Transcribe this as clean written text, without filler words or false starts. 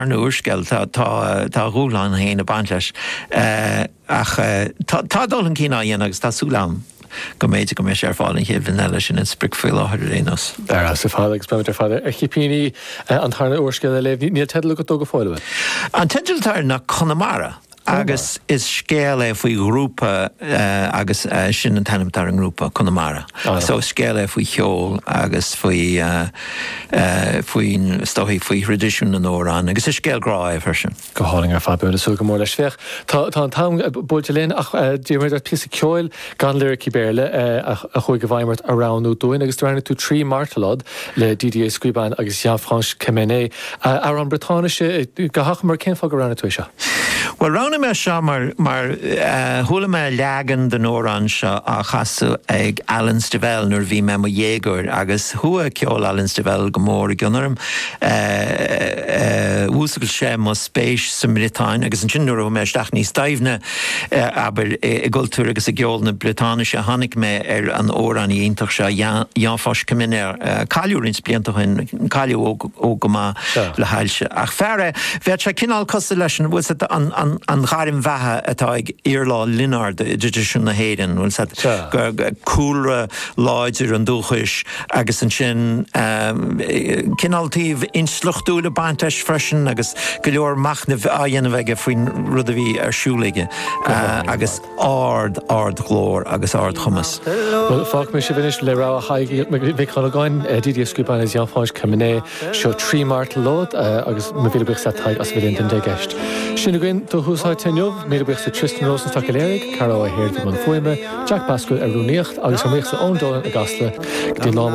An úrscel tá rúlan héana bantas ach tá dul an cíná dhéana agus tá súlám go méidir go mé sé fáilin chéad vanile sin in spricfuil áthir rénos. Dar as fáil agus beimidir fáidir chipíní an tharna úrscel a léh níl tedal go tóga fáilh. An tedaltar na Connemara agus is scéal faoi grúpa agus sin an tanimtar an grúpa Connemara. So scéal faoi cheol agus faoi stoí faoi tradiisiún an órán agus is scéal gráibh sin. Go háling ar fábú asú go mór leis féach. Tá an tam búilte linn ach díomid ar písa ceoil gan lyric i béle a chuig go bhaimart aránú dúin agus dúirna tú trí martalad le Didier Scriban agus Jean-Franche Kemené ar an Bretáise go hacha mar cén fá go ranna tú seo. Well, rána me seo mar thula me leagan den órán seo a chasú ag Alan Stivell nuair bhí me mo dhéagur agus thua ceol Alan Stivell go mór i gionarm úsagal sé mo spéis sa Britáin agus an sin nuair me isteach níos daimhne aber i gultúr agus i gceol na Britáise tháinig me ar an órán í iontach seo Jean-Franche Kemené cáiliú rins blianta chuin cáiliú ó go má le hailse ach fearre bheith sé cinál costa leis an charim bheithe atá ag Iarlá Linard idir sin na héireann bhfuil cúlra láidir an dúchais agus an sin cináltaíh insluchtúla bainteis freisin agus go leor machnamh a dhéanamh aige faoin rud a bhí ar siúlaige agus ard glór agus ard chumas. Well, fág mé sé bhinis le rá a chaig bhí chuáin Didier Scriban is Jean-Franche Kemené seo trí martalad agus me bhí beh sa taid as bhí den gceist. Sinna gin do húsáid teneomh, mé beh sa Tristan Rosenstock a léirigh, Caró a héir man foiime, Jack Pascal a rúníocht agus a méocht sa óndólan a gasla